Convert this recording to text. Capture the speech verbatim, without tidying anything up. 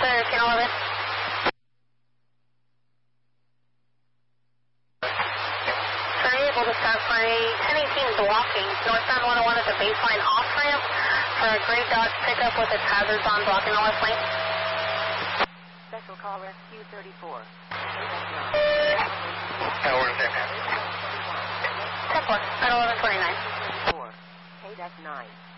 thirteen eleven. So are you able to start for a ten eighteen blocking northbound one oh one at the baseline off ramp for a gray Dodge pickup with its hazards on blocking the left lane? Special call rescue thirty-four. Uh, where's that at? ten four at eleven twenty-nine. K-nine.